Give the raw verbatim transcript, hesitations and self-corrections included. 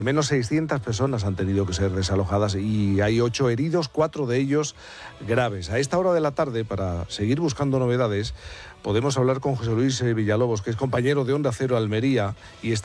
Menos seiscientas personas han tenido que ser desalojadas y hay ocho heridos, cuatro de ellos graves. A esta hora de la tarde, para seguir buscando novedades, podemos hablar con José Luis Villalobos, que es compañero de Onda Cero Almería y está